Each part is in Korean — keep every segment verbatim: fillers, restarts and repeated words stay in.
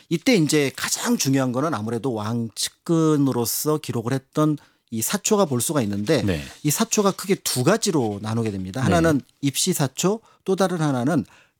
이때 이제 가장 중요한 거는 아무래도 왕 측근으로서 기록을 했던 이 사초가 볼 수가 있는데 네. 이 사초가 크게 두 가지로 나누게 됩니다. 하나는 네. 입시사초, 또 다른 하나는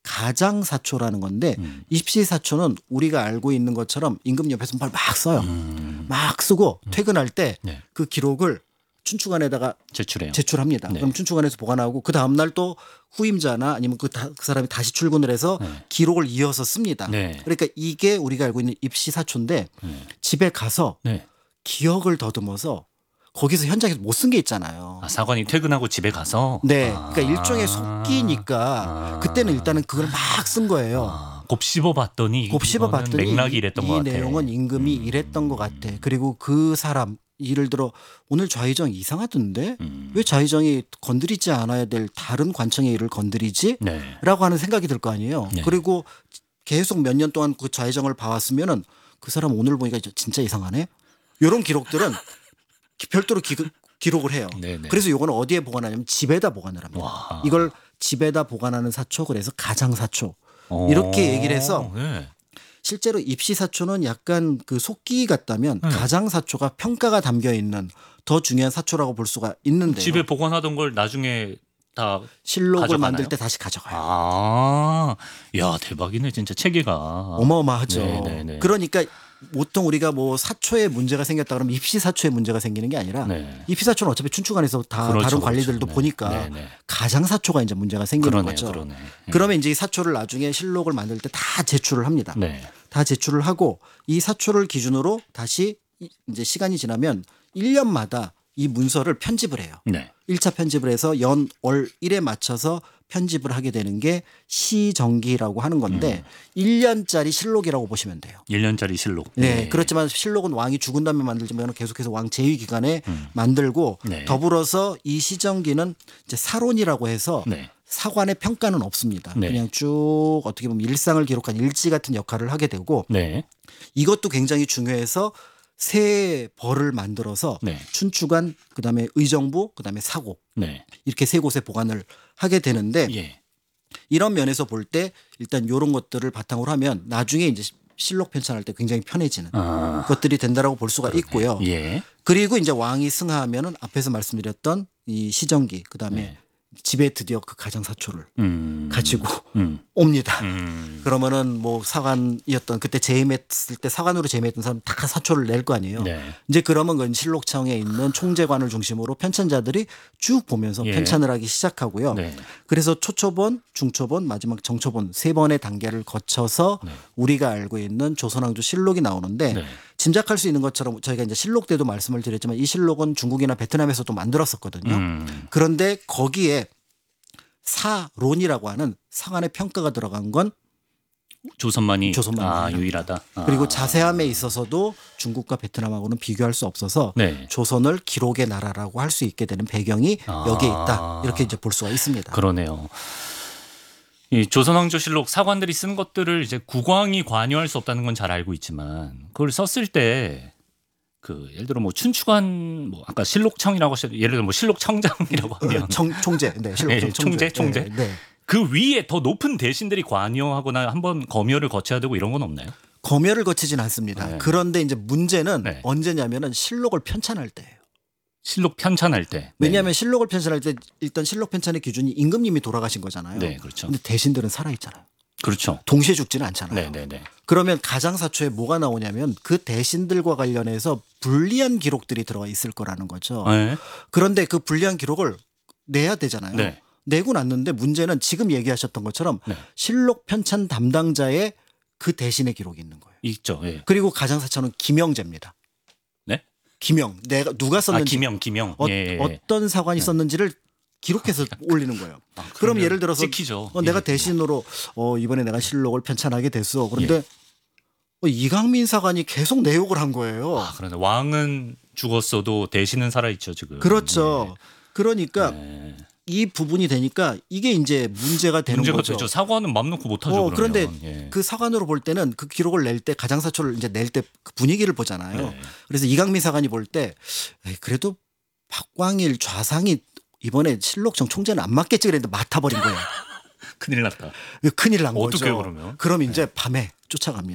가장사초라는 건데 음. 입시사초는 우리가 알고 있는 것처럼 임금 옆에서 막 써요. 음. 막 쓰고 퇴근할 때 그 네. 기록을 춘추관에다가 제출해요. 제출합니다. 네. 그럼 춘추관에서 보관하고 그 다음 날 또 후임자나 아니면 그, 다, 그 사람이 다시 출근을 해서 네. 기록을 이어서 씁니다. 네. 그러니까 이게 우리가 알고 있는 입시사초인데 네. 집에 가서 네. 기억을 더듬어서 거기서 현장에서 못 쓴 게 있잖아요. 아, 사관이 퇴근하고 집에 가서? 네. 그러니까 아. 일종의 속기니까 아. 그때는 일단은 그걸 막 쓴 거예요. 아. 곱씹어 봤더니 곱씹어 봤더니 맥락이 이랬던 이, 것 이 같아. 내용은 임금이 음. 이랬던 것 같아. 그리고 그 사람 예를 들어 오늘 좌의정 이상하던데 음. 왜 좌의정이 건드리지 않아야 될 다른 관청의 일을 건드리지? 네. 라고 하는 생각이 들 거 아니에요. 네. 그리고 계속 몇 년 동안 그 좌의정을 봐왔으면은 그 사람 오늘 보니까 진짜 이상하네. 이런 기록들은 별도로 기, 기록을 해요. 네네. 그래서 이거는 어디에 보관하냐면 집에다 보관을 합니다. 와. 이걸 집에다 보관하는 사초 그래서 가장사초 이렇게 얘기를 해서 네. 실제로 입시사초는 약간 그 속기 같다면 네. 가장사초가 평가가 담겨 있는 더 중요한 사초라고 볼 수가 있는데요. 집에 보관하던 걸 나중에 다 실록을 가져가나요? 만들 때 다시 가져가요. 아, 야 대박이네 진짜 체계가 어마어마하죠. 네네네. 그러니까 보통 우리가 뭐 사초에 문제가 생겼다 그러면 입시사초에 문제가 생기는 게 아니라 네. 입시사초는 어차피 춘추관에서 다 그렇죠, 다른 관리들도 그렇죠. 보니까 네네. 가장사초가 이제 문제가 생기는 그러네요, 거죠. 그러네. 그러면 이제 이 사초를 나중에 실록을 만들 때 다 제출을 합니다. 네. 다 제출을 하고 이 사초를 기준으로 다시 이제 시간이 지나면 일 년마다 이 문서를 편집을 해요. 네. 일 차 편집을 해서 연, 월, 일에 맞춰서 편집을 하게 되는 게 시정기라고 하는 건데 음. 일 년짜리 실록이라고 보시면 돼요. 일 년짜리 실록. 네. 네. 그렇지만 실록은 왕이 죽은 다음에 만들지만 계속해서 왕 재위 기간에 음. 만들고 네. 더불어서 이 시정기는 이제 사론이라고 해서 네. 사관의 평가는 없습니다. 네. 그냥 쭉 어떻게 보면 일상을 기록한 일지 같은 역할을 하게 되고 네. 이것도 굉장히 중요해서 세 벌을 만들어서 네. 춘추관 그다음에 의정부 그다음에 사곡 네. 이렇게 세 곳에 보관을 하게 되는데 예. 이런 면에서 볼 때 일단 이런 것들을 바탕으로 하면 나중에 이제 실록 편찬할 때 굉장히 편해지는 아. 것들이 된다라고 볼 수가 그러네. 있고요. 예. 그리고 이제 왕이 승하하면은 앞에서 말씀드렸던 이 시정기 그다음에 네. 집에 드디어 그 가장사초를 음. 가지고 음. 옵니다. 음. 그러면은 뭐 사관이었던 그때 재임했을 때 사관으로 재임했던 사람 다 사초를 낼 거 아니에요. 네. 이제 그러면 그 실록청에 있는 총재관을 중심으로 편찬자들이 쭉 보면서 예. 편찬을 하기 시작하고요. 네. 그래서 초초본, 중초본, 마지막 정초본 세 번의 단계를 거쳐서 네. 우리가 알고 있는 조선왕조 실록이 나오는데 네. 짐작할 수 있는 것처럼 저희가 이제 실록 때도 말씀을 드렸지만 이 실록은 중국이나 베트남에서도 만들었었거든요. 음. 그런데 거기에 사론이라고 하는 사관의 평가가 들어간 건 조선만이 조선만이 아, 유일하다. 아. 그리고 자세함에 있어서도 중국과 베트남하고는 비교할 수 없어서 네. 조선을 기록의 나라라고 할 수 있게 되는 배경이 아. 여기에 있다. 이렇게 이제 볼 수가 있습니다. 그러네요. 이 조선왕조실록 사관들이 쓴 것들을 이제 국왕이 관여할 수 없다는 건 잘 알고 있지만 그걸 썼을 때 그 예를 들어 뭐 춘추관 뭐 아까 실록청이라고 하셨 예를 들어 뭐 실록청장이라고 하면 청, 총재, 네, 실록청 네, 총재, 총재. 네, 네. 그 위에 더 높은 대신들이 관여하거나 한번 검열을 거쳐야 되고 이런 건 없나요? 검열을 거치진 않습니다. 네. 그런데 이제 문제는 네. 언제냐면은 실록을 편찬할 때예요. 실록 편찬할 때. 왜냐하면 네. 실록을 편찬할 때 일단 실록 편찬의 기준이 임금님이 돌아가신 거잖아요. 네, 그렇죠. 근데 대신들은 살아 있잖아요. 그렇죠. 동시에 죽지는 않잖아요. 네, 네, 네. 그러면 가장사초에 뭐가 나오냐면 그 대신들과 관련해서 불리한 기록들이 들어가 있을 거라는 거죠. 네. 그런데 그 불리한 기록을 내야 되잖아요. 네. 내고 났는데 문제는 지금 얘기하셨던 것처럼 네. 실록 편찬 담당자의 그 대신의 기록이 있는 거예요. 있죠. 예. 그리고 가장사초는 김영제입니다. 네? 김영. 내가 누가 썼는지. 아, 김영, 김영. 어, 예, 예. 어떤 사관이 네. 썼는지를 기록해서 올리는 거예요. 아, 그럼 예를 들어서 찍히죠. 어, 내가 예. 대신으로 어, 이번에 내가 실록을 편찬하게 됐어. 그런데 예. 어, 이강민 사관이 계속 내욕을 한 거예요. 아, 그런데 왕은 죽었어도 대신은 살아있죠 지금. 그렇죠. 예. 그러니까 예. 이 부분이 되니까 이게 이제 문제가 되는 문제가 거죠. 되죠. 사관은 맘 놓고 못하죠. 어, 그런데 예. 그 사관으로 볼 때는 그 기록을 낼 때 가장사초를 이제 낼 때 그 분위기를 보잖아요. 네. 그래서 이강민 사관이 볼 때 그래도 박광일 좌상이 이번에 실록청 총재는 안 맡겠지 그랬는데 맡아버린 거예요. 큰일 났다. 큰일 난 어떻게 거죠. 그러면? 그럼 이제 네. 밤에 쫓아갑니다.